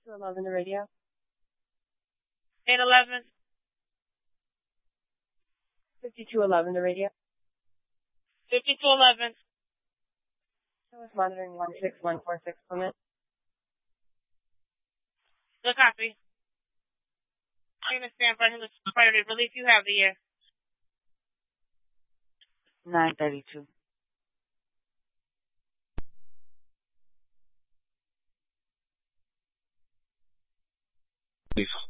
5211 the radio. 811. 5211 the radio. 5211. I was monitoring 16146 Clement. Good copy. I understand for him to priority relief. You have the air. 932. Please.